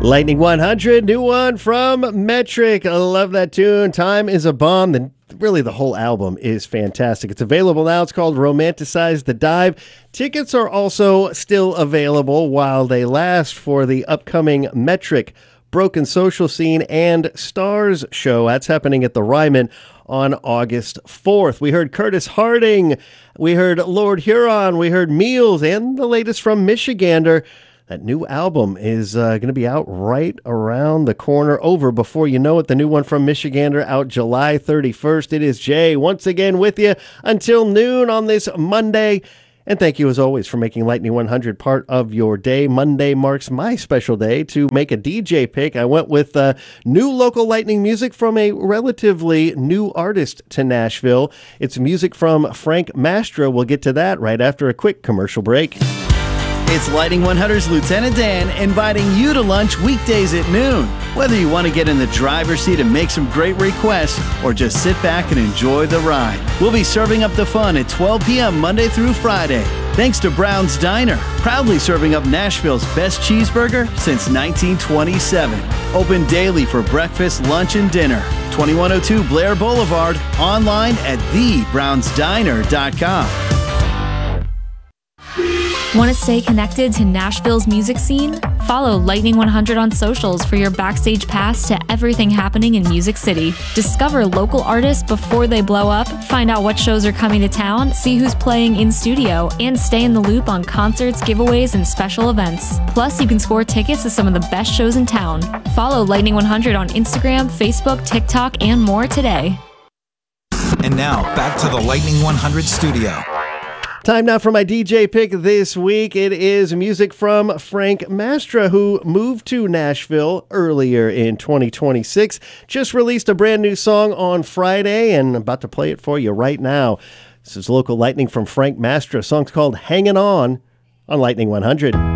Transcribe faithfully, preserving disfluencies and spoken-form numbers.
Lightning one hundred, new one from Metric. I love that tune. Time is a Bomb. The, really, the whole album is fantastic. It's available now. It's called Romanticize the Dive. Tickets are also still available while they last for the upcoming Metric Broken Social Scene and Stars show. That's happening at the Ryman on August fourth. We heard Curtis Harding. We heard Lord Huron. We heard Meals and the latest from Michigander. That new album is uh, going to be out right around the corner. Over before you know it. The new one from Michigander out July thirty-first. It is Jay once again with you until noon on this Monday. And thank you as always for making Lightning one hundred part of your day. Monday marks my special day to make a D J pick. I went with uh, new local Lightning music from a relatively new artist to Nashville. It's music from Frank Mastra. We'll get to that right after a quick commercial break. It's Lightning one hundred's Lieutenant Dan inviting you to lunch weekdays at noon. Whether you want to get in the driver's seat and make some great requests or just sit back and enjoy the ride, we'll be serving up the fun at twelve p.m. Monday through Friday. Thanks to Brown's Diner, proudly serving up Nashville's best cheeseburger since nineteen twenty-seven. Open daily for breakfast, lunch, and dinner. twenty-one oh two Blair Boulevard, online at the browns diner dot com. Want to stay connected to Nashville's music scene? Follow Lightning one hundred on socials for your backstage pass to everything happening in Music City. Discover local artists before they blow up, find out what shows are coming to town, see who's playing in studio, and stay in the loop on concerts, giveaways, and special events. Plus, you can score tickets to some of the best shows in town. Follow Lightning one hundred on Instagram, Facebook, TikTok, and more today. And now, back to the Lightning one hundred studio. Time now for my D J pick this week. It is music from Frank Mastra, who moved to Nashville earlier in twenty twenty-six. Just released a brand new song on Friday, and I'm about to play it for you right now. This is local Lightning from Frank Mastra. The song's called Hangin' On on Lightning one hundred.